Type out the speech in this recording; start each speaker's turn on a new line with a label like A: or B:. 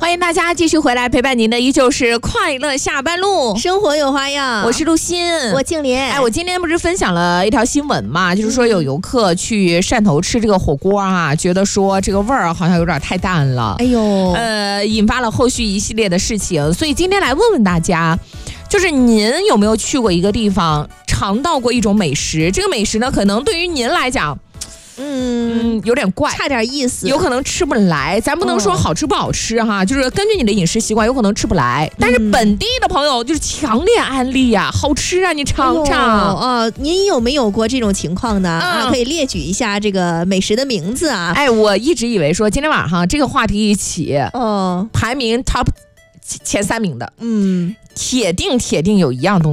A: 欢迎大家继续回来，陪伴您的依旧是快乐下班路，
B: 生活有花样。
A: 我是陆欣，
B: 我静莲。
A: 我今天不是分享了一条新闻嘛，就是说有游客去汕头吃这个火锅啊，觉得说这个味儿好像有点太淡了，
B: 哎呦，
A: 引发了后续一系列的事情，所以今天来问问大家，就是您有没有去过一个地方，尝到过一种美食？这个美食呢，可能对于您来讲，有点怪，
B: 差点意思，
A: 有可能吃不来。咱不能说好吃不好吃哈，就是根据你的饮食习惯，有可能吃不来。但是本地的朋友就是强烈安利呀，好吃啊，你尝尝。
B: 您有没有过这种情况呢？可以列举一下这个美食的名字啊。
A: 我一直以为说今天晚上这个话题一起，排名 top 前3名的，铁定有一样东西。